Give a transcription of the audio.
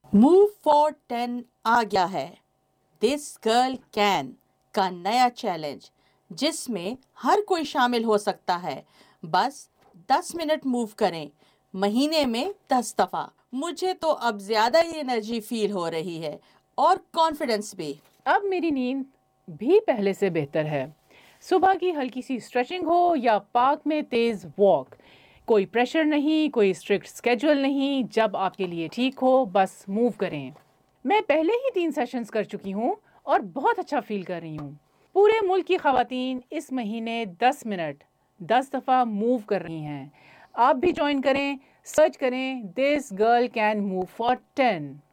Move for 10 आ गया है। This girl can का नया चैलेंज, जिसमें हर कोई शामिल हो सकता है। बस 10 मिनट मूव करें, महीने में 10 दफा। मुझे तो अब ज्यादा ही एनर्जी फील हो रही है और कॉन्फिडेंस भी। अब मेरी नींद भी पहले से बेहतर है। सुबह की हल्की सी स्ट्रेचिंग हो या पार्क में तेज वॉक, कोई प्रेशर नहीं, कोई स्ट्रिक्ट स्केड्यूल नहीं, जब आपके लिए ठीक हो बस मूव करें। मैं पहले ही 3 सेशंस कर चुकी हूँ और बहुत अच्छा फील कर रही हूँ। पूरे मुल्क की खवातीन इस महीने 10 मिनट 10 दफ़ा मूव कर रही हैं। आप भी ज्वाइन करें, सर्च करें this girl can move for 10।